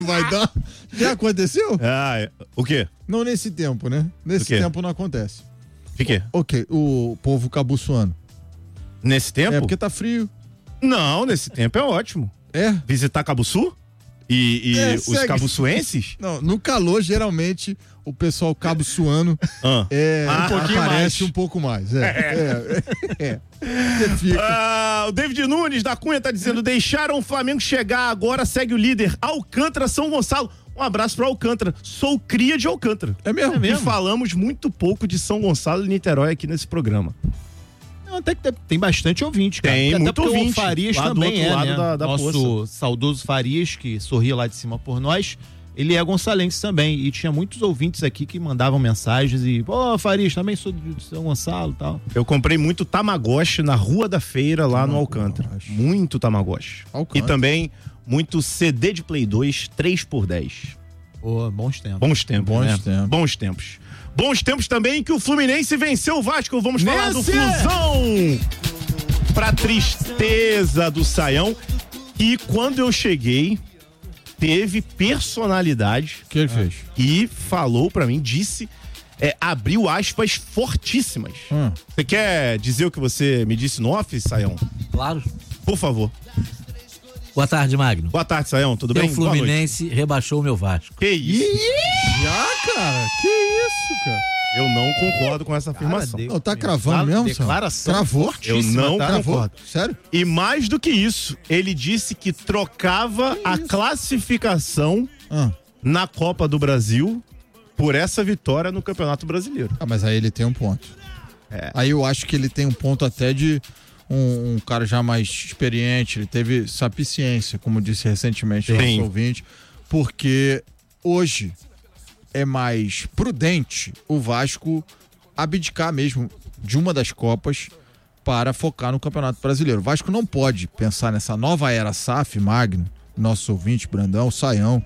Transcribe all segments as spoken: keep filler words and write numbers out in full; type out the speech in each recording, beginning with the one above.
Vai dar. Já aconteceu? Ah, é. O quê? Não nesse tempo, né? Nesse tempo não acontece. O quê? Ok, o povo cabuçuano. Nesse tempo? É porque tá frio. Não, nesse tempo é ótimo. É? Visitar Cabuçu? E, e É, os segue. cabuçuenses? Não, no calor, geralmente, o pessoal cabuçuano Ah. é, Ah, um pouquinho aparece mais. um pouco mais. É, é, é. é. Você fica... Ah, o David Nunes da Cunha tá dizendo: deixaram o Flamengo chegar, agora segue o líder Alcântara, São Gonçalo. Um abraço pro Alcântara. Sou cria de Alcântara. É mesmo? É mesmo? E falamos muito pouco de São Gonçalo e Niterói aqui nesse programa. Não, até que tem bastante ouvinte, cara. Tem Até muito porque ouvinte. O Farias Lá do também outro é, lado né? da- da Nosso poça. saudoso Farias, que sorria lá de cima por nós, ele é gonçalense também. E tinha muitos ouvintes aqui que mandavam mensagens e, pô, Farias, também sou de São Gonçalo e tal. Eu comprei muito Tamagotchi na Rua da Feira, lá no Tamagotchi. Alcântara. Muito Tamagotchi. Alcântara. E também muito C D de Play dois, três por dez. Pô, bons tempos. Bons tempos, Bons né? tempos. Bons tempos. Bons tempos também que o Fluminense venceu o Vasco. Vamos falar do Nesse! Flusão. Pra tristeza do Saião. E quando eu cheguei, teve personalidade O que ele fez? e falou pra mim, disse, é, abriu aspas fortíssimas. Hum. Você quer dizer o que você me disse no off, Saião? Claro. Por favor. Boa tarde, Magno. Boa tarde, Saião. Tudo Teu bem? Boa noite. Fluminense rebaixou o meu Vasco. Que isso? Já, cara? Que isso, cara? Eu não concordo com essa afirmação. Cara, Não, tá cravando mesmo, Sal? declaração Travou? Eu não tá? concordo. Sério? E mais do que isso, ele disse que trocava a classificação Ah. na Copa do Brasil por essa vitória no Campeonato Brasileiro. Ah, mas aí ele tem um ponto. É. Aí eu acho que ele tem um ponto até de um, um cara já mais experiente, ele teve sapiência, como disse recentemente o Sim. nosso ouvinte, porque hoje é mais prudente o Vasco abdicar mesmo de uma das Copas para focar no Campeonato Brasileiro. O Vasco não pode pensar nessa nova era S A F, Magno, nosso ouvinte, Brandão, Saião,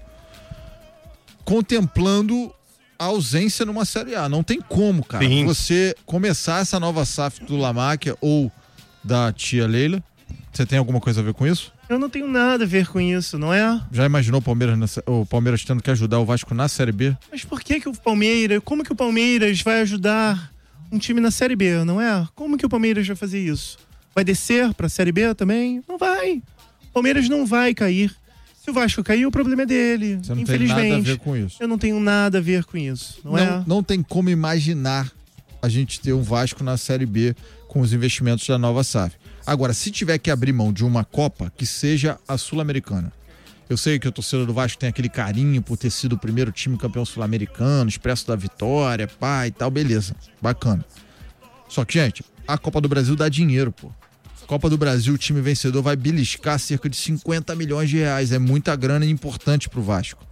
contemplando a ausência numa Série A. Não tem como, cara, Sim. você começar essa nova S A F do Lamáquia ou da tia Leila. Você tem alguma coisa a ver com isso? Eu não tenho nada a ver com isso, não é? Já imaginou o Palmeiras, na, o Palmeiras tendo que ajudar o Vasco na Série B? Mas por que que o Palmeiras, como que o Palmeiras vai ajudar um time na Série B, não é? Como que o Palmeiras vai fazer isso? Vai descer pra Série B também? Não vai. O Palmeiras não vai cair. Se o Vasco cair, o problema é dele. Você não Infelizmente. tem nada a ver com isso. Eu não tenho nada a ver com isso, não, Não, é? não tem como imaginar a gente ter um Vasco na Série B com os investimentos da nova S A F. Agora, se tiver que abrir mão de uma Copa, que seja a Sul-Americana. Eu sei que o torcedor do Vasco tem aquele carinho por ter sido o primeiro time campeão sul-americano, expresso da vitória, pá e tal, beleza, bacana. Só que, gente, a Copa do Brasil dá dinheiro, pô. Copa do Brasil, o time vencedor vai beliscar cerca de cinquenta milhões de reais, é muita grana e importante pro Vasco.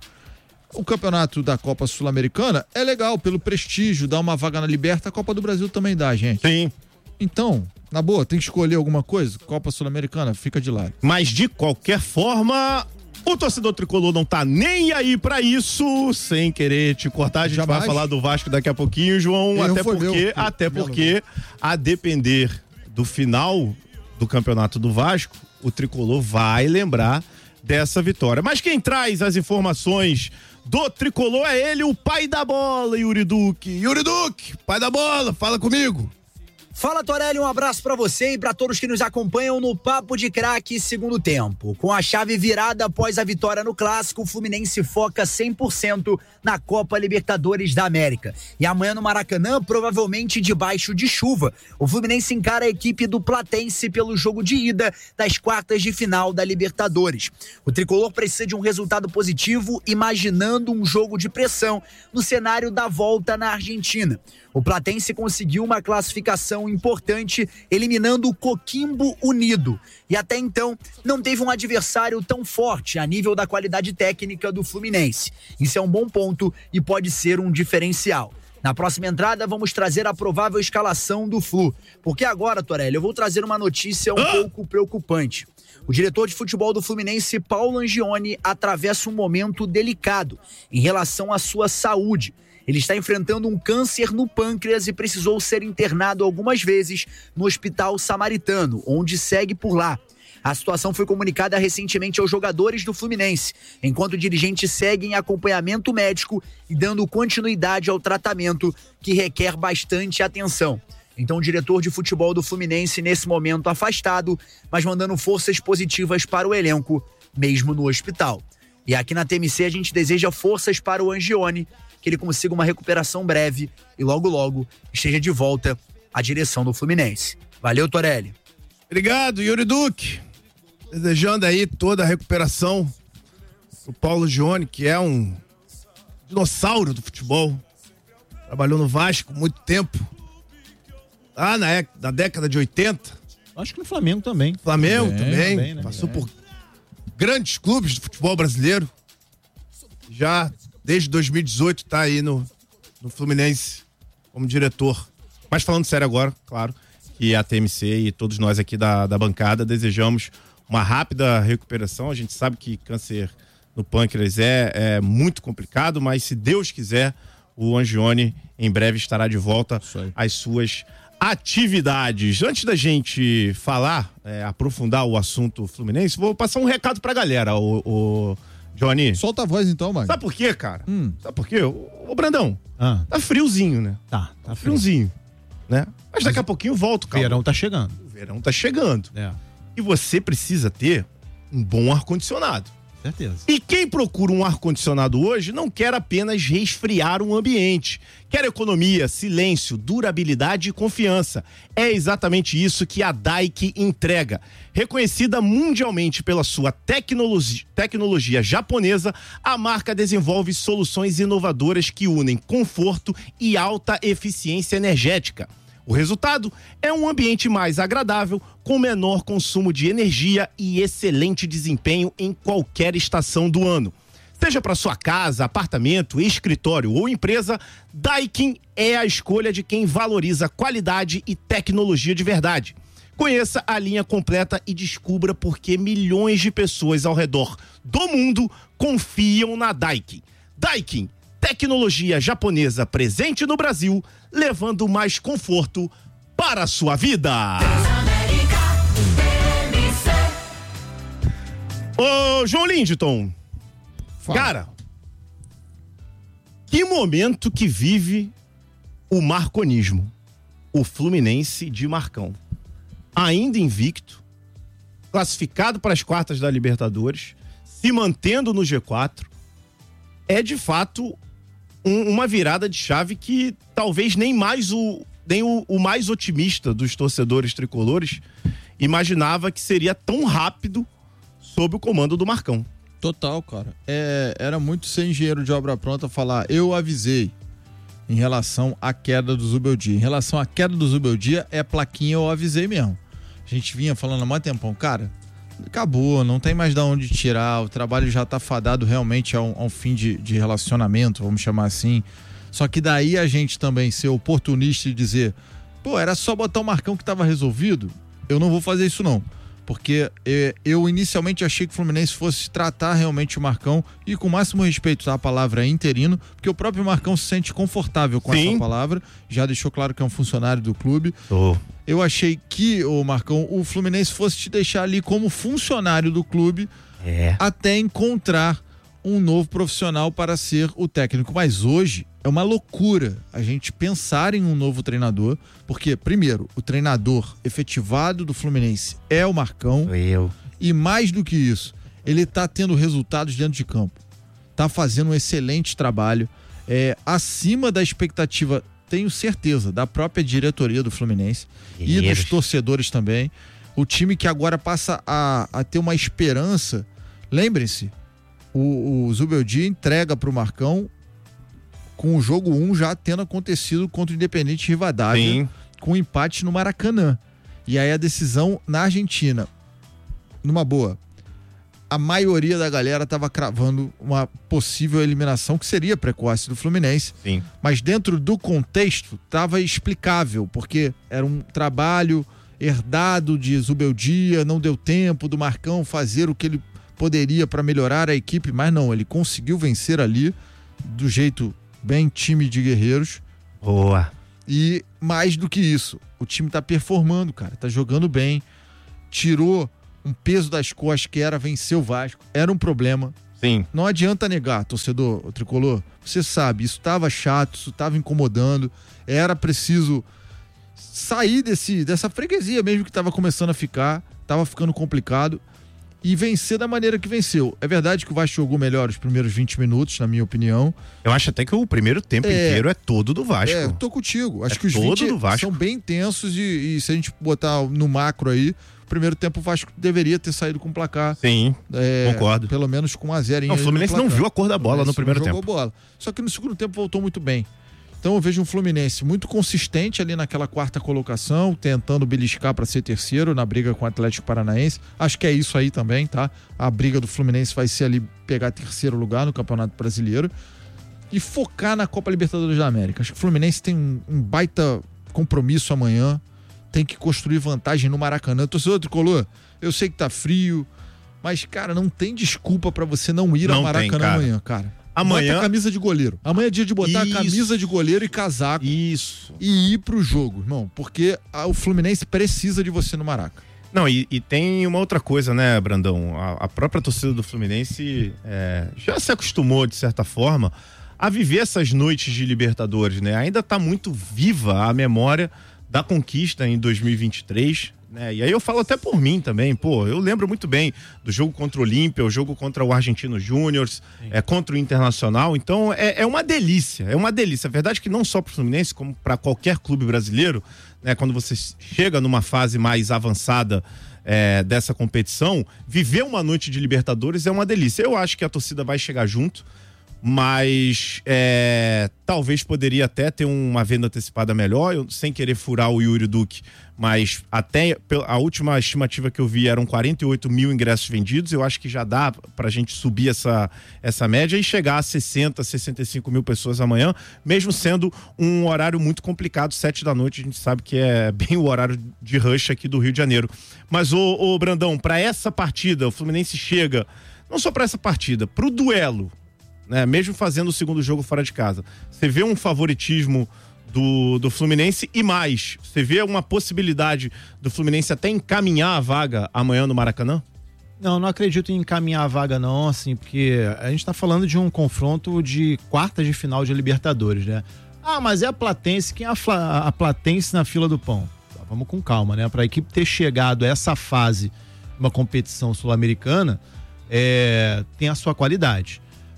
O campeonato da Copa Sul-Americana é legal, pelo prestígio, dá uma vaga na Liberta, a Copa do Brasil também dá, gente. Sim. Então, na boa, tem que escolher alguma coisa? Copa Sul-Americana, fica de lado. Mas de qualquer forma, o torcedor tricolor não tá nem aí pra isso, sem querer te cortar. A gente Jamais. vai falar do Vasco daqui a pouquinho, João. Eu até foi porque, meu, até meu porque, a depender do final do campeonato do Vasco, o tricolor vai lembrar dessa vitória. Mas quem traz as informações do tricolor é ele, o pai da bola, Yuri Duque. Yuri Duque, pai da bola, fala comigo. Fala, Torelli, um abraço pra você e pra todos que nos acompanham no Papo de Craque segundo tempo. Com a chave virada após a vitória no Clássico, o Fluminense foca cem por cento na Copa Libertadores da América. E amanhã no Maracanã, provavelmente debaixo de chuva, o Fluminense encara a equipe do Platense pelo jogo de ida das quartas de final da Libertadores. O tricolor precisa de um resultado positivo, imaginando um jogo de pressão no cenário da volta na Argentina. O Platense conseguiu uma classificação importante, eliminando o Coquimbo Unido. E até então, não teve um adversário tão forte a nível da qualidade técnica do Fluminense. Isso é um bom ponto e pode ser um diferencial. Na próxima entrada, vamos trazer a provável escalação do Flu. Porque agora, Torelli, eu vou trazer uma notícia um ah! pouco preocupante. O diretor de futebol do Fluminense, Paulo Angione, atravessa um momento delicado em relação à sua saúde. Ele está enfrentando um câncer no pâncreas e precisou ser internado algumas vezes no Hospital Samaritano, onde segue por lá. A situação foi comunicada recentemente aos jogadores do Fluminense, enquanto o dirigente segue em acompanhamento médico e dando continuidade ao tratamento que requer bastante atenção. Então o diretor de futebol do Fluminense nesse momento afastado, mas mandando forças positivas para o elenco, mesmo no hospital. E aqui na T M C a gente deseja forças para o Angione, que ele consiga uma recuperação breve e logo logo esteja de volta à direção do Fluminense. Valeu, Torelli. Obrigado, Yuri Duque. Desejando aí toda a recuperação pro Paulo Angione, que é um dinossauro do futebol. Trabalhou no Vasco muito tempo. Lá na, na década de oitenta. Acho que no Flamengo também. Flamengo Bem, também. bem, né? Passou É. por grandes clubes do futebol brasileiro. Já desde dois mil e dezoito tá aí no, no Fluminense como diretor. Mas falando sério agora, claro, que a T M C e todos nós aqui da, da bancada desejamos uma rápida recuperação. A gente sabe que câncer no pâncreas é, é muito complicado, mas se Deus quiser, o Angione em breve estará de volta às suas atividades. Antes da gente falar, é, aprofundar o assunto Fluminense, vou passar um recado pra galera, o, o Johnny. Solta a voz então, Magno. Sabe por quê, cara? Hum. Sabe por quê? Ô, ô Brandão, Ah, tá friozinho, né? tá, tá frio. Friozinho, né? Mas daqui a pouquinho volto, O calma. verão tá chegando. O verão tá chegando. É, E você precisa ter um bom ar-condicionado. certeza. E quem procura um ar-condicionado hoje não quer apenas resfriar um ambiente. Quer economia, silêncio, durabilidade e confiança. É exatamente isso que a Daikin entrega. Reconhecida mundialmente pela sua tecnologia, tecnologia japonesa, a marca desenvolve soluções inovadoras que unem conforto e alta eficiência energética. O resultado é um ambiente mais agradável, com menor consumo de energia e excelente desempenho em qualquer estação do ano. Seja para sua casa, apartamento, escritório ou empresa, Daikin é a escolha de quem valoriza qualidade e tecnologia de verdade. Conheça a linha completa e descubra por que milhões de pessoas ao redor do mundo confiam na Daikin. Daikin, tecnologia japonesa presente no Brasil, levando mais conforto para a sua vida. Ô, João Lindton, Fala. cara, que momento que vive o marconismo, o Fluminense de Marcão. Ainda invicto, classificado para as quartas da Libertadores, se mantendo no G quatro, é de fato um, uma virada de chave que talvez nem mais o, nem o, o mais otimista dos torcedores tricolores imaginava que seria tão rápido sob o comando do Marcão. Total, cara. É, era muito ser engenheiro de obra pronta falar, eu avisei em relação à queda do Zubeldia. Em relação à queda do Zubeldia, é plaquinha, eu avisei mesmo. A gente vinha falando há muito tempão, cara, acabou, não tem mais de onde tirar, o trabalho já tá fadado realmente a um, a um fim de, de relacionamento, vamos chamar assim. Só que daí a gente também ser oportunista e dizer, pô, era só botar o Marcão que tava resolvido, eu não vou fazer isso não. Porque eh, eu inicialmente achei que o Fluminense fosse tratar realmente o Marcão, e com o máximo respeito, tá? A palavra é interino, porque o próprio Marcão se sente confortável com Sim. essa palavra, já deixou claro que é um funcionário do clube. Oh. Eu achei que, o Marcão, o Fluminense fosse te deixar ali como funcionário do clube É. até encontrar um novo profissional para ser o técnico. Mas hoje é uma loucura a gente pensar em um novo treinador, porque, primeiro, o treinador efetivado do Fluminense é o Marcão. Eu. E mais do que isso, ele tá tendo resultados dentro de campo. Tá fazendo um excelente trabalho, é, acima da expectativa, tenho certeza, da própria diretoria do Fluminense e dos torcedores também. O time que agora passa a, a ter uma esperança. Lembrem-se, o, o Zubeldia entrega pro Marcão com o jogo um já tendo acontecido contra o Independente Rivadavia, Sim. com empate no Maracanã. E aí a decisão na Argentina. Numa boa, a maioria da galera estava cravando uma possível eliminação que seria precoce do Fluminense. Sim. Mas dentro do contexto estava explicável, porque era um trabalho herdado de Zubeldia, não deu tempo do Marcão fazer o que ele poderia para melhorar a equipe, mas não, ele conseguiu vencer ali do jeito bem time de guerreiros. Boa. E mais do que isso, o time tá performando, cara, tá jogando bem, tirou um peso das costas que era vencer o Vasco, era um problema. Sim. Não adianta negar, torcedor tricolor. Você sabe, isso estava chato, isso estava incomodando. Era preciso sair desse, dessa freguesia mesmo que estava começando a ficar. Estava ficando complicado. E vencer da maneira que venceu. É verdade que o Vasco jogou melhor os primeiros vinte minutos, na minha opinião. Eu acho até que o primeiro tempo É. inteiro é todo do Vasco. É, eu tô contigo. Acho É que os todo vinte do Vasco. são bem intensos e, e se a gente botar no macro aí, o primeiro tempo o Vasco deveria ter saído com o placar. Sim, É, concordo. Pelo menos com um a zero. Não, o Fluminense não viu a cor da bola no primeiro jogou tempo. bola. Só que no segundo tempo voltou muito bem. Então eu vejo um Fluminense muito consistente ali naquela quarta colocação, tentando beliscar para ser terceiro na briga com o Atlético Paranaense. Acho que é isso aí também, tá? A briga do Fluminense vai ser ali pegar terceiro lugar no Campeonato Brasileiro e focar na Copa Libertadores da América. Acho que o Fluminense tem um, um baita compromisso amanhã, tem que construir vantagem no Maracanã. Torcedor tricolor, eu sei que tá frio, mas, cara, não tem desculpa para você não ir Não ao Maracanã tem, cara. amanhã, cara. Amanhã- Bota a camisa de goleiro. Amanhã é dia de botar Isso. a camisa de goleiro e casaco Isso. e ir pro jogo, irmão. Porque a- o Fluminense precisa de você no Maraca. Não, e, e tem uma outra coisa, né, Brandão? A, a própria torcida do Fluminense é, já se acostumou, de certa forma, a viver essas noites de Libertadores, né? Ainda tá muito viva a memória da conquista em dois mil e vinte e três, né? E aí eu falo até por mim também, pô, eu lembro muito bem do jogo contra o Olímpia, o jogo contra o Argentino Júnior, é, contra o Internacional, então é, é uma delícia, é uma delícia. A verdade é que não só pro Fluminense, como para qualquer clube brasileiro, né, quando você chega numa fase mais avançada é, dessa competição, viver uma noite de Libertadores é uma delícia. Eu acho que a torcida vai chegar junto, mas é, talvez poderia até ter uma venda antecipada melhor, eu, sem querer furar o Yuri Duque, mas até a última estimativa que eu vi eram quarenta e oito mil ingressos vendidos. Eu acho que já dá pra gente subir essa, essa média e chegar a sessenta, sessenta e cinco mil pessoas amanhã, mesmo sendo um horário muito complicado, sete da noite, a gente sabe que é bem o horário de rush aqui do Rio de Janeiro. Mas, ô, ô Brandão, pra essa partida, o Fluminense chega, não só pra essa partida, pro duelo, né, mesmo fazendo o segundo jogo fora de casa, você vê um favoritismo do, do Fluminense e mais, você vê uma possibilidade do Fluminense até encaminhar a vaga amanhã no Maracanã? Não, não acredito em encaminhar a vaga não, assim, porque a gente tá falando de um confronto de quartas de final de Libertadores, né? Ah, mas é a Platense, quem é a, Fla, a Platense na fila do pão? Tá, vamos com calma, né? Pra equipe ter chegado a essa fase de uma competição sul-americana, é, tem a sua qualidade.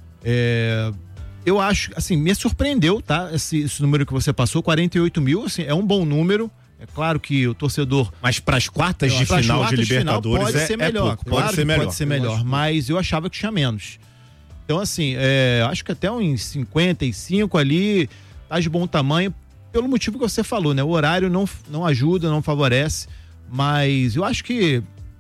É, eu acho, assim, me surpreendeu, tá? Esse, esse número que você passou, quarenta e oito mil, assim, é um bom número. É claro que o torcedor... Mas para as quartas de pras final quartas de Libertadores pode é, ser é melhor. pouco, Claro pode ser que melhor. pode ser melhor, mas eu achava que tinha menos. Então, assim, é, acho que até uns cinquenta e cinco ali tá de bom tamanho, pelo motivo que você falou, né? O horário não, não ajuda, não favorece, mas eu acho que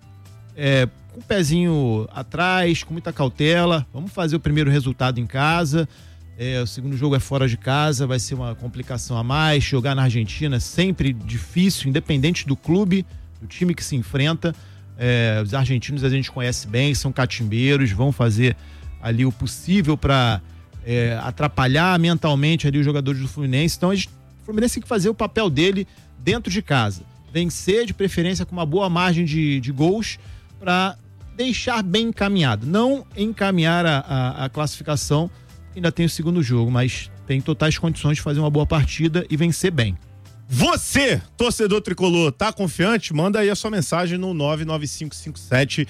é, com o pezinho atrás, com muita cautela, vamos fazer o primeiro resultado em casa. É, o segundo jogo é fora de casa, vai ser uma complicação a mais. Jogar na Argentina é sempre difícil, independente do clube, do time que se enfrenta. É, os argentinos a gente conhece bem, são catimbeiros, vão fazer ali o possível para é, atrapalhar mentalmente ali os jogadores do Fluminense. Então a gente, o Fluminense tem que fazer o papel dele dentro de casa, vencer de preferência com uma boa margem de, de gols para deixar bem encaminhado, não encaminhar a, a, a classificação. Ainda tem o segundo jogo, mas tem totais condições de fazer uma boa partida e vencer bem. Você, torcedor tricolor, tá confiante? Manda aí a sua mensagem no nove nove cinco cinco sete,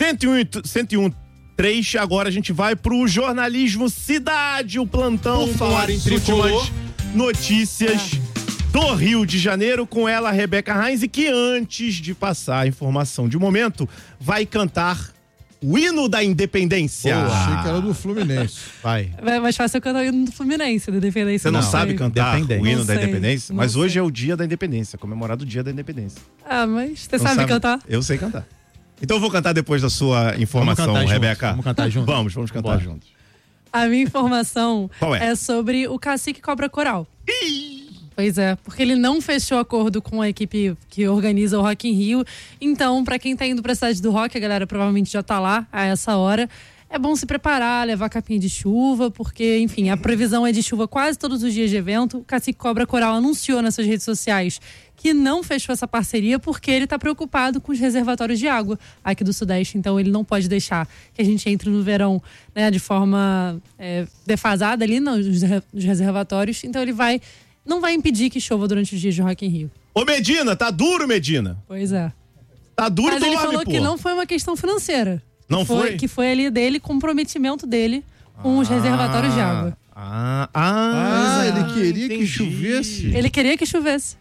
um zero um três. Agora a gente vai pro jornalismo Cidade, o plantão. Por falar em com as tricolor. últimas notícias do Rio de Janeiro, com ela, Rebeca Heinz, que antes de passar a informação de momento, vai cantar o hino da Independência. Pô, achei que era do Fluminense. Vai. É mais fácil eu cantar o hino do Fluminense, da Independência. Você não, Não, sabe sei. cantar Independência. o hino Não da sei, Independência? não Mas sei. hoje é o dia da Independência, comemorado o dia da Independência. Ah, mas você Não sabe, cantar? Eu sei cantar. Então eu vou cantar depois da sua informação, Vamos cantar Rebeca. juntos, vamos cantar juntos? Vamos, vamos cantar Bora. juntos. A minha informação Qual é? é sobre o Cacique Cobra Coral. Pois é, porque ele não fechou acordo com a equipe que organiza o Rock in Rio. Então, pra quem tá indo pra cidade do rock, a galera provavelmente já tá lá a essa hora. é bom se preparar, levar capinha de chuva, porque, enfim, a previsão é de chuva quase todos os dias de evento. O Cacique Cobra Coral anunciou nas suas redes sociais que não fechou essa parceria porque ele está preocupado com os reservatórios de água aqui do Sudeste. Então, ele não pode deixar que a gente entre no verão, né, de forma é, defasada ali nos, nos reservatórios. Então, ele vai, não vai impedir que chova durante os dias de Rock in Rio. Ô, Medina, tá duro, Medina? Pois é. Tá duro, Mas ele dorme, falou pô. que não foi uma questão financeira. Não que foi? foi? Que foi ali dele, comprometimento dele com os reservatórios de água. Ah, ah, Ah, é. ele queria entendi. que chovesse. Ele queria que chovesse.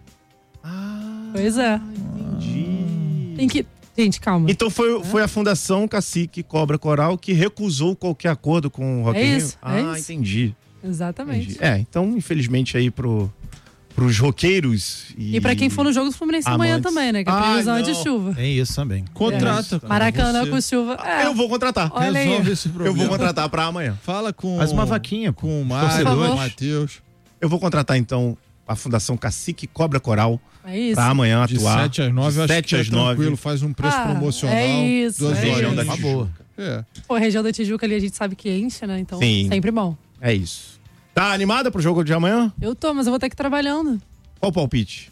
Ah, Pois é. entendi. Tem que... Gente, calma. Então foi, foi a Fundação Cacique Cobra Coral que recusou qualquer acordo com o Rock É in Rio? isso, Ah, é isso. entendi. Exatamente. entendi. É, então, infelizmente, aí pro, pros roqueiros e... E pra quem for no jogo do Fluminense amanhã Amantes. também, né? Que a Ai, previsão é de não. chuva. Tem isso também. Contrata. É. cara, Maracanã você. com chuva. É. Eu vou contratar. Olha aí. Resolve esse Eu problema. vou contratar pra amanhã. Fala com... Faz uma vaquinha, pô. com o Por Mário, favor. com o Matheus. Eu vou contratar, então, a Fundação Cacique Cobra Coral É isso. pra amanhã De atuar. sete às nove, eu acho sete que é às nove. tranquilo. Faz um preço Ah, promocional. é isso, Duas é Região horas. da Uma Tijuca. boa. É. Pô, a região da Tijuca ali a gente sabe que enche, né? Então, Sim. sempre bom. É isso. Tá animada pro jogo de amanhã? Eu tô, mas eu vou ter que ir trabalhando. Qual o palpite?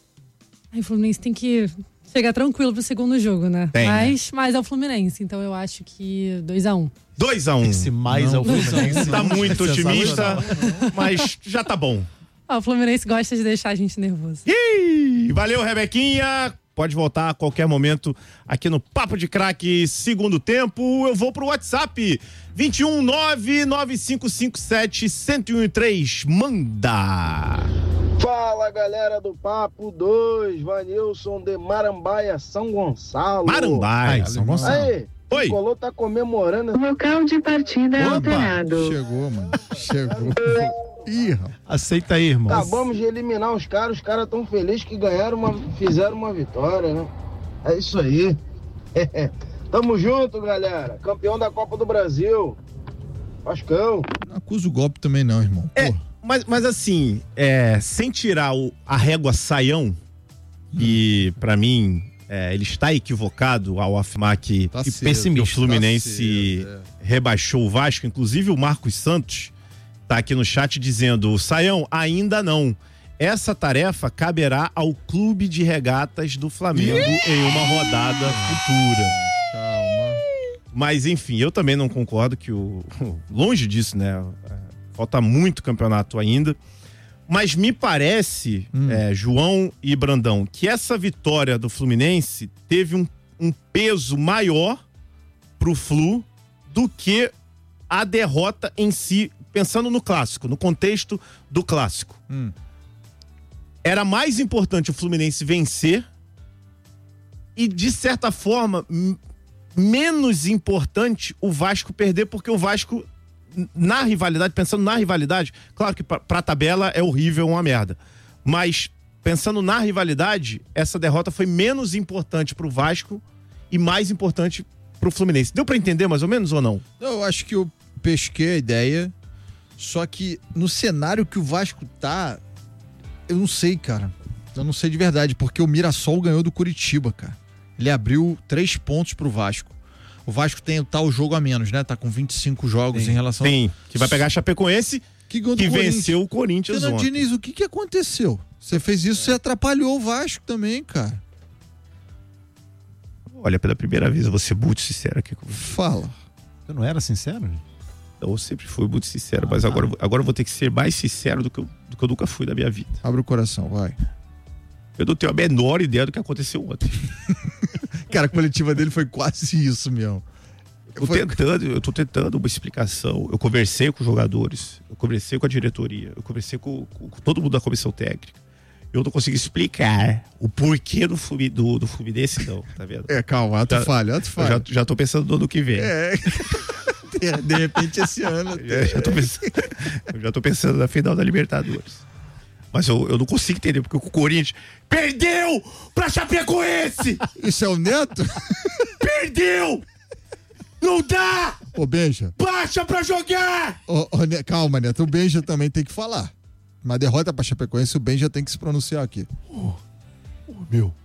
Aí o Fluminense tem que chegar tranquilo pro segundo jogo, né? Tem, mas, mas é o Fluminense, então eu acho que dois a um. dois a um. Esse mais é o Fluminense. Tá muito otimista, Sensacional. mas já tá bom. Ah, o Fluminense gosta de deixar a gente nervoso. Ih, valeu, Rebequinha. Pode voltar a qualquer momento aqui no Papo de Craque, segundo tempo. Eu vou pro WhatsApp dois um nove nove cinco cinco sete um zero um três. Manda! Fala, galera do Papo dois, Vanilson de Marambaia, São Gonçalo. Marambaia. Ai, São Gonçalo. Aí, Oi. o Colô tá comemorando. Local de partida Opa, alterado. chegou, mano. Chegou. Ih, rapaz. Aceita aí, irmão. Acabamos de eliminar os caras, os caras tão felizes que ganharam uma, fizeram uma vitória, né? É isso aí. Tamo junto, galera. Campeão da Copa do Brasil. Vascão. Não acusa o golpe também não, irmão. É, Pô, mas, mas assim, é, sem tirar o, a régua saião, e pra mim, é, ele está equivocado ao afirmar que, Tá que cedo, o Fluminense tá cedo, rebaixou o Vasco. Inclusive o Marcos Santos tá aqui no chat dizendo: Saião, ainda não. Essa tarefa caberá ao Clube de Regatas do Flamengo em uma rodada futura. calma. Mas enfim, eu também não concordo que o... Longe disso, né? Falta muito campeonato ainda. Mas me parece, Hum. é, João e Brandão, que essa vitória do Fluminense teve um, um peso maior pro Flu do que a derrota em si, pensando no clássico, no contexto do clássico. Hum. Era mais importante o Fluminense vencer e, de certa forma, m- menos importante o Vasco perder, porque o Vasco, n- na rivalidade, pensando na rivalidade, claro que pra, pra tabela é horrível, uma merda, mas pensando na rivalidade, essa derrota foi menos importante pro Vasco e mais importante pro Fluminense. Deu pra entender mais ou menos ou não? Eu acho que eu pesquei a ideia, só que no cenário que o Vasco tá, eu não sei, cara. Eu não sei de verdade, porque o Mirassol ganhou do Curitiba, cara. Ele abriu três pontos pro Vasco. O Vasco tem o tal jogo a menos, né? Tá com vinte e cinco jogos em relação... Sim, que vai pegar a Chapecoense, Que ganhou do que Corinthians. venceu o Corinthians Fernando ontem. Diniz, o que que aconteceu? Você fez isso, você atrapalhou o Vasco também, cara. Olha, pela primeira vez eu vou ser muito sincero aqui com você. Fala. Você não era sincero? Eu sempre fui muito sincero, mas agora, agora eu vou ter que ser mais sincero do que, eu, do que eu nunca fui na minha vida. Abre o coração, vai. Eu não tenho a menor ideia do que aconteceu ontem. Cara, a coletiva dele foi quase isso mesmo. Eu tô Foi- tentando, eu tô tentando uma explicação. Eu conversei com os jogadores, eu conversei com a diretoria, eu conversei com, com- com todo mundo da comissão técnica. Eu não consigo explicar o porquê do, Flumi- do, do Fluminense, não, tá vendo? É, calma, ato Já- falha, ato Eu falha. já, já tô pensando no ano que vem. É. De, de repente esse ano. É, já tô pensando, eu já tô pensando na final da Libertadores. Mas eu, eu não consigo entender, porque o Corinthians perdeu pra Chapecoense! Isso é o Neto? Perdeu! Não dá! Ô, Benja. Baixa pra jogar! Ô, ô, Ne- calma, Neto. O Benja também tem que falar. Uma derrota pra Chapecoense, o Benja tem que se pronunciar aqui. Oh, meu,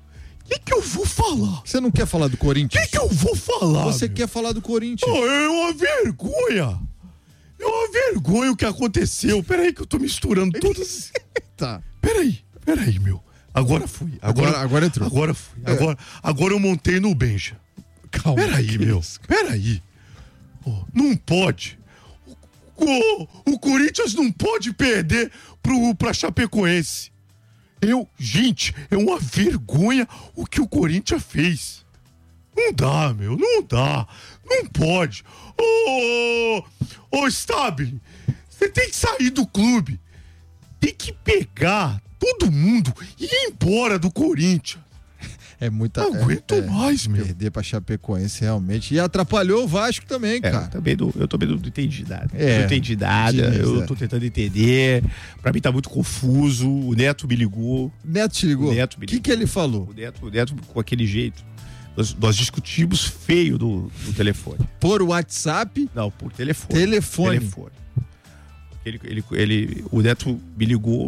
O que, que eu vou falar? Você não quer falar do O Corinthians? que, que eu vou falar? Você meu? quer falar do Corinthians? Oh, é uma vergonha. É uma vergonha o que aconteceu. Peraí que eu tô misturando todas. Tá. Peraí, peraí, meu. Agora fui. Agora, Agora, agora entrou. agora fui. Agora, agora eu montei no Benja. Calma. Peraí, que meu. isso? Peraí. Oh, não pode. O, o, o Corinthians não pode perder pro, pra Chapecoense. Eu, gente, é uma vergonha o que o Corinthians fez. Não dá, meu, não dá. Não pode. Ô, ô, Stabile, você tem que sair do clube. Tem que pegar todo mundo e ir embora do Corinthians. É muita. Não aguento é, mais, meu. Perder pra Chapecoense realmente. E atrapalhou o Vasco também, É, cara. eu também do, eu também do, do entendidade. É, Eu tô entendidada, Diniz, eu é. tô tentando entender. Pra mim tá muito confuso. O Neto me ligou. Neto te ligou? O Neto O me que, ligou. que ele falou? O Neto, o Neto com aquele jeito. Nós, nós discutimos feio do, do telefone. Por WhatsApp, Não, por telefone. telefone. Telefone. Ele, ele, ele, o Neto me ligou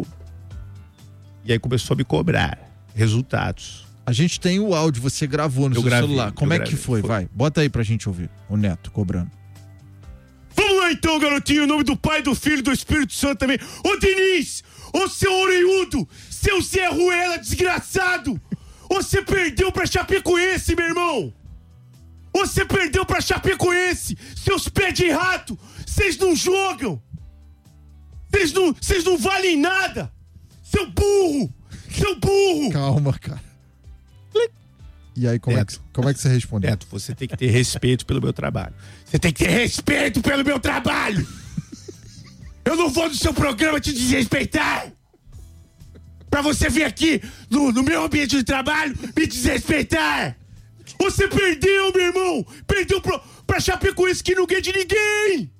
e aí começou a me cobrar resultados. A gente tem o áudio, você gravou no Eu seu gravei, celular. Como eu é que gravei, foi? foi. Vai, bota aí pra gente ouvir. O Neto cobrando. Vamos lá então, garotinho, em nome do Pai, do Filho e do Espírito Santo também. Ô Diniz, ô seu orelhudo, seu Zé Ruela desgraçado, você perdeu pra Chapecoense, meu irmão. Você perdeu pra Chapecoense, seus pés de rato, vocês não jogam. Vocês não, vocês não valem nada. Seu burro, seu burro. Calma, cara. E aí, como é, que, Neto. como é que você respondeu? Neto, você tem que ter respeito pelo meu trabalho. Você tem que ter respeito pelo meu trabalho. Eu não vou no seu programa te desrespeitar. Pra você vir aqui no, no meu ambiente de trabalho me desrespeitar. Você perdeu, meu irmão. Perdeu pro, pra Chapecoense que não ganha de ninguém.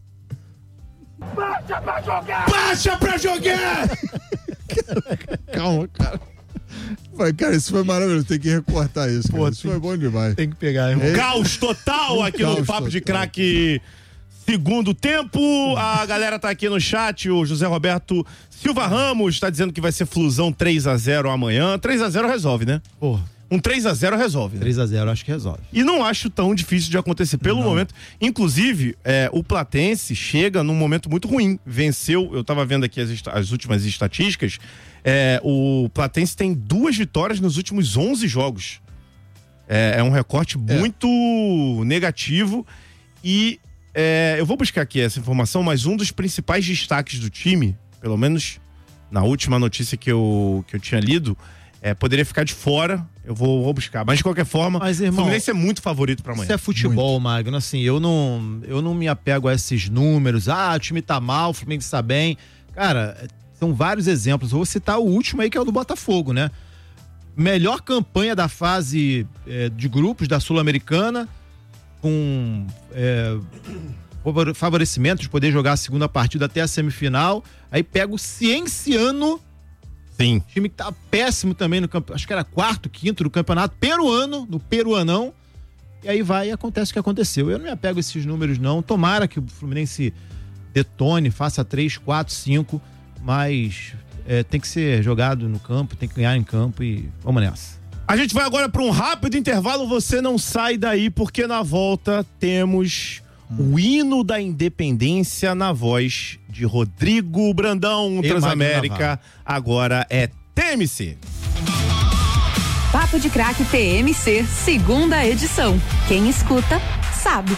Baixa pra jogar. Baixa pra jogar. Calma, cara. Vai, cara, isso foi maravilhoso. Tem que recortar isso. Cara. Pô, isso tem- foi bom demais. Tem que pegar, irmão. É. Caos total aqui no Caos Papo de total. Craque. Segundo tempo, a galera tá aqui no chat, o José Roberto Silva Ramos tá dizendo que vai ser Flusão três a zero amanhã. três a zero resolve, né? Porra, Um três a zero resolve. Né? três a zero acho que resolve. E não acho tão difícil de acontecer pelo Não. momento. Inclusive, é, o Platense chega num momento muito ruim. Venceu, eu tava vendo aqui as, esta- as últimas estatísticas. É, o Platense tem duas vitórias nos últimos onze jogos. É, é um recorte É. muito negativo. E é, eu vou buscar aqui essa informação, mas um dos principais destaques do time, pelo menos na última notícia que eu, que eu tinha lido, é, poderia ficar de fora. Eu vou, vou buscar. Mas de qualquer forma, Mas, o irmão, Fluminense é muito favorito pra amanhã. Isso é futebol, Magno. Assim, eu não, eu não me apego a esses números. Ah, o time tá mal, o Fluminense tá bem. Cara, são vários exemplos. Eu vou citar o último aí, que é o do Botafogo, né? Melhor campanha da fase é, de grupos da Sul-Americana, com é, favore- favorecimento de poder jogar a segunda partida até a semifinal. Aí pega o Cienciano, Sim. time que tá péssimo também no campeonato, acho que era quarto, quinto no campeonato peruano, no peruanão. E aí vai e acontece o que aconteceu. Eu não me apego a esses números, não. Tomara que o Fluminense detone, faça três, quatro, cinco, mas é, tem que ser jogado no campo, tem que ganhar em campo e vamos nessa. A gente vai agora para um rápido intervalo. Você não sai daí, porque na volta temos o hino da independência na voz de Rodrigo Brandão, E Transamérica. Magno Agora é T M C. Papo de Craque T M C, segunda edição. Quem escuta, sabe.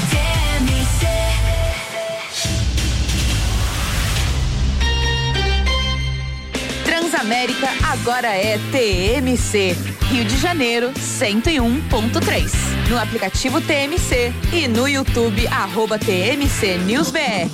Transamérica agora é T M C. Rio de Janeiro, cento e um ponto três. No aplicativo T M C e no YouTube, arroba T M C News B R.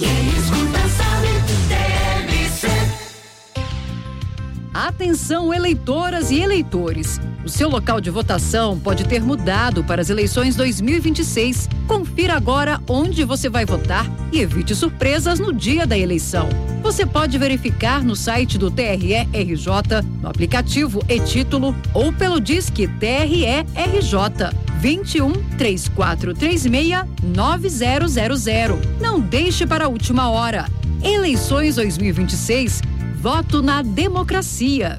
Atenção, eleitoras e eleitores. O seu local de votação pode ter mudado para as eleições dois mil e vinte e seis. Confira agora onde você vai votar e evite surpresas no dia da eleição. Você pode verificar no site do T R E R J, no aplicativo e-Título ou pelo Disque T R E R J vinte e um, três quatro três seis, nove zero zero zero. Não deixe para a última hora. Eleições dois mil e vinte e seis. Voto na democracia.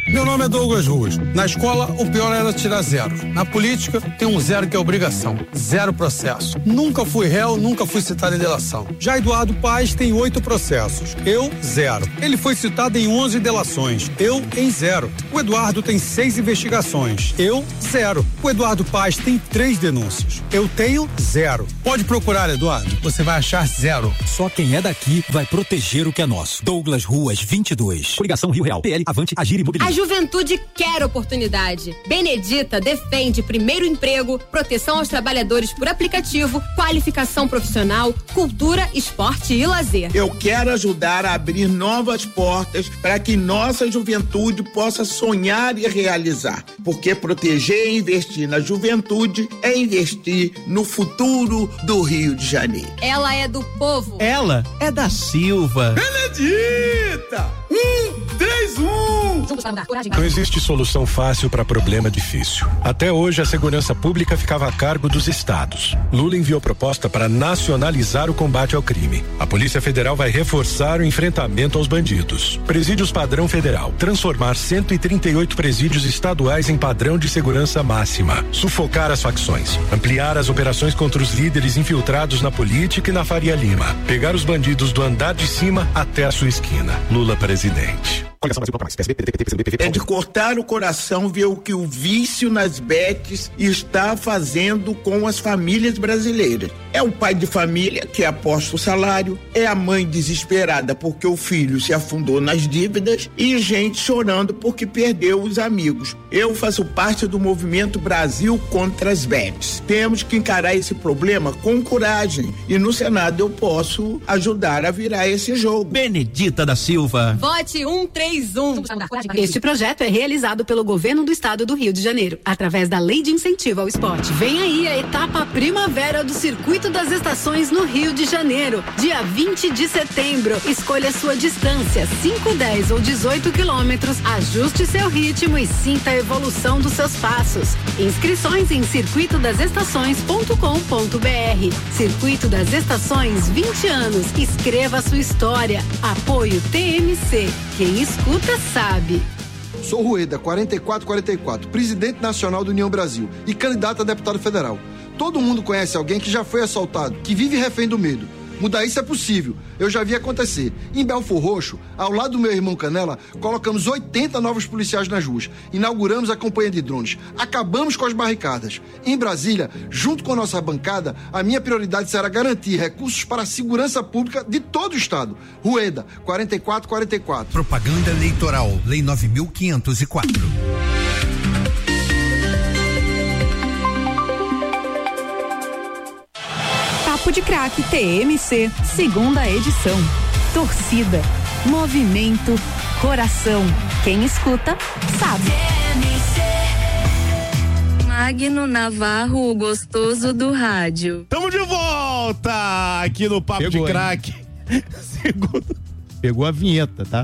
Meu nome é Douglas Ruas. Na escola, o pior era tirar zero. Na política, tem um zero que é obrigação. Zero processo. Nunca fui réu, nunca fui citado em delação. Já Eduardo Paes tem oito processos. Eu, zero. Ele foi citado em onze delações. Eu, em zero. O Eduardo tem seis investigações. Eu, zero. O Eduardo Paes tem três denúncias. Eu tenho zero. Pode procurar, Eduardo. Você vai achar zero. Só quem é daqui vai proteger o que é nosso. Douglas Ruas, vinte e dois. Coligação Rio Real. P L, Avante, Agir e Mobilidade. A juventude quer oportunidade. Benedita defende primeiro emprego, proteção aos trabalhadores por aplicativo, qualificação profissional, cultura, esporte e lazer. Eu quero ajudar a abrir novas portas para que nossa juventude possa sonhar e realizar. Porque proteger e investir na juventude é investir no futuro do Rio de Janeiro. Ela é do povo. Ela é da Silva. Benedita! Um, três, um! Não existe solução fácil para problema difícil. Até hoje, a segurança pública ficava a cargo dos estados. Lula enviou proposta para nacionalizar o combate ao crime. A Polícia Federal vai reforçar o enfrentamento aos bandidos. Presídios padrão federal. Transformar cento e trinta e oito presídios estaduais em padrão de segurança máxima. Sufocar as facções. Ampliar as operações contra os líderes infiltrados na política e na Faria Lima. Pegar os bandidos do andar de cima até a sua esquina. Lula presidente. É de cortar o coração ver o que o vício nas bets está fazendo com as famílias brasileiras. É o pai de família que aposta o salário, é a mãe desesperada porque o filho se afundou nas dívidas e gente chorando porque perdeu os amigos. Eu faço parte do movimento Brasil contra as bets. Temos que encarar esse problema com coragem e no Senado eu posso ajudar a virar esse jogo. Benedita da Silva. Vote um três um. Este projeto é realizado pelo Governo do Estado do Rio de Janeiro, através da Lei de Incentivo ao Esporte. Vem aí a etapa primavera do Circuito das Estações no Rio de Janeiro, dia vinte de setembro. Escolha sua distância, cinco, dez ou dezoito quilômetros, ajuste seu ritmo e sinta a evolução dos seus passos. Inscrições em circuito das estações ponto com ponto br. Circuito das Estações, vinte anos. Escreva sua história. Apoio T M C. Quem escuta sabe. Sou Rueda, quarenta e quatro quarenta e quatro, presidente nacional do União Brasil e candidato a deputado federal. Todo mundo conhece alguém que já foi assaltado, que vive refém do medo. Mudar isso é possível, eu já vi acontecer. Em Belfor Roxo, ao lado do meu irmão Canela, colocamos oitenta novos policiais nas ruas. Inauguramos a campanha de drones. Acabamos com as barricadas. Em Brasília, junto com a nossa bancada, a minha prioridade será garantir recursos para a segurança pública de todo o estado. Rueda, quarenta e quatro quarenta e quatro. Propaganda eleitoral, Lei nove mil quinhentos e quatro. Papo de Craque T M C, segunda edição. Torcida, movimento, coração. Quem escuta, sabe. Magno Navarro, o gostoso do rádio. Tamo de volta aqui no Papo Pegou, de Craque. Segundo. Pegou a vinheta, tá?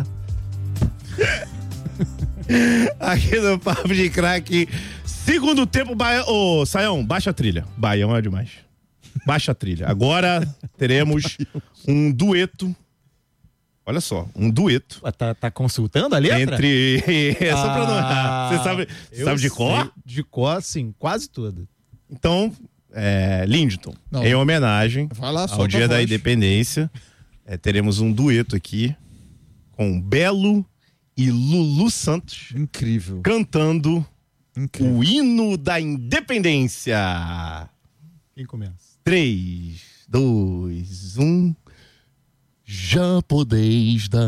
Aqui no Papo de Craque. Segundo tempo, Baia... Ô, Saião, baixa a trilha. Baião é demais. Baixa a trilha. Agora teremos um dueto. Olha só, um dueto. Tá, tá consultando a letra? Entre. É só pra não Ah, Você sabe, sabe de cor? sei De cor, sim, quase tudo. Então, é, Lindton, Não. em homenagem Vai lá, ao solta Dia a da voz. Independência, é, teremos um dueto aqui com Belo e Lulu Santos. Incrível. Cantando Incrível. o hino da independência. Quem começa? três, dois, um. Já podeis dar